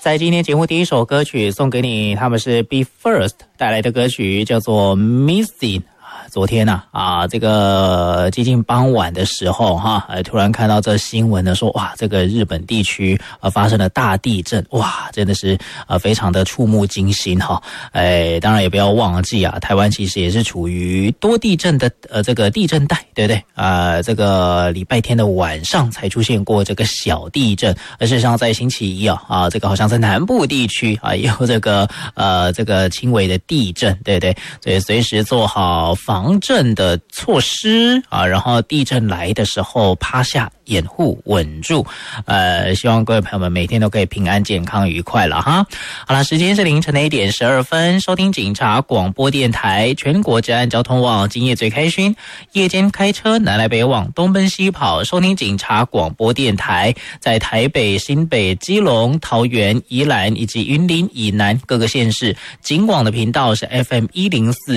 在今天节目第一首歌曲送给你，他们是 Be First 带来的歌曲叫做 Missing。昨天这个接近傍晚的时候突然看到这新闻呢，说哇，这个日本地区发生了大地震，哇，真的是非常的触目惊心当然也不要忘记台湾其实也是处于多地震的这个地震带，对不对？这个礼拜天的晚上才出现过这个小地震，而事实上在星期一这个好像在南部地区也有这个轻微的地震，对不对？所以随时做好防震的措施然后地震来的时候趴下掩护稳住，希望各位朋友们每天都可以平安健康愉快了哈。好了，时间是凌晨的1点12分，收听警察广播电台全国治安交通网，今夜最开心，夜间开车南来北往东奔西跑，收听警察广播电台，在台北、新北、基隆、桃园、宜兰以及云林以南各个县市，警广的频道是 FM104